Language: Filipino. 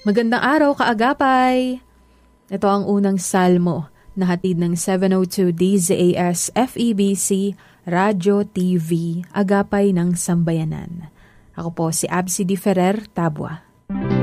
Magandang araw, kaagapay! Ito ang unang salmo na hatid ng 702 DZAS FEBC Radio TV, Agapay ng Sambayanan. Ako po si Absi Di Ferrer, Tabua.